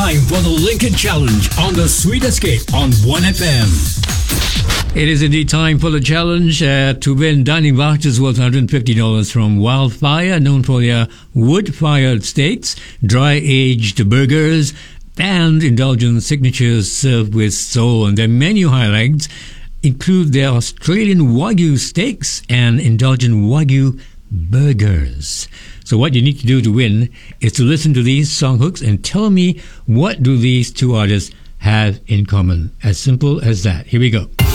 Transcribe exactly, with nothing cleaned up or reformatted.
time for the Lincoln Challenge on the Sweet Escape on one F M. It is indeed time for the challenge uh, to win dining vouchers worth one hundred fifty dollars from Wildfire, known for their wood-fired steaks, dry-aged burgers, and indulgent signatures served with soul. And their menu highlights include their Australian Wagyu steaks and indulgent Wagyu burgers. So what you need to do to win is to listen to these song hooks and tell me what do these two artists have in common. As simple as that. Here we go.